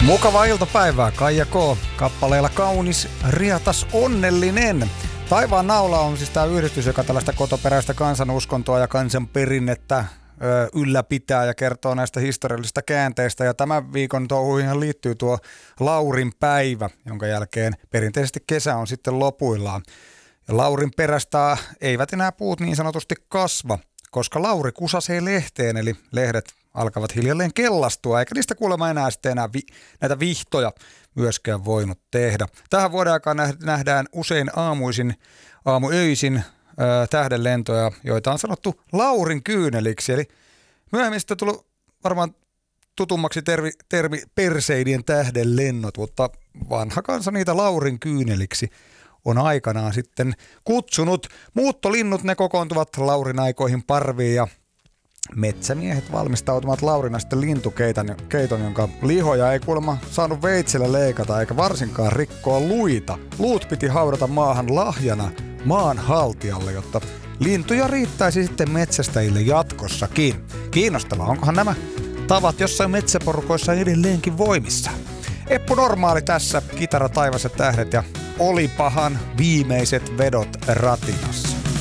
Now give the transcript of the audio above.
Mukavaa iltapäivää, Kaija K. Kappaleella Kaunis, rietas, onnellinen. Taivaan naula on siis tämä yhdistys, joka tällaista kotoperäistä kansanuskontoa ja kansanperinnettä ylläpitää ja kertoo näistä historiallisista käänteistä. Ja tämän viikon touhuihin liittyy tuo Laurin päivä, jonka jälkeen perinteisesti kesä on sitten lopuillaan. Ja Laurin perästä eivät enää puut niin sanotusti kasva, koska Lauri kusasee lehteen, eli lehdet alkavat hiljalleen kellastua, eikä niistä kuulemma enää sitten näitä vihtoja myöskään voinut tehdä. Tähän vuoden aikaan nähdään usein aamuöisin tähdenlentoja, joita on sanottu Laurin kyyneliksi, eli myöhemmin sitten tullut varmaan tutummaksi termi Perseidien tähdenlennot, mutta vanha kansa niitä Laurin kyyneliksi on aikanaan sitten kutsunut. Muuttolinnut, ne kokoontuvat Laurin aikoihin parviin ja metsämiehet valmistautumat Laurina sitten lintukeiton, jonka lihoja ei kuulemma saanut veitsellä leikata eikä varsinkaan rikkoa luita. Luut piti haudata maahan lahjana maanhaltijalle, jotta lintuja riittäisi sitten metsästäjille jatkossakin. Kiinnostavaa, onkohan nämä tavat jossain metsäporukoissa edelleenkin voimissa? Eppu Normaali tässä, kitara, taivas ja tähdet ja Olipahan viimeiset vedot ratinassa.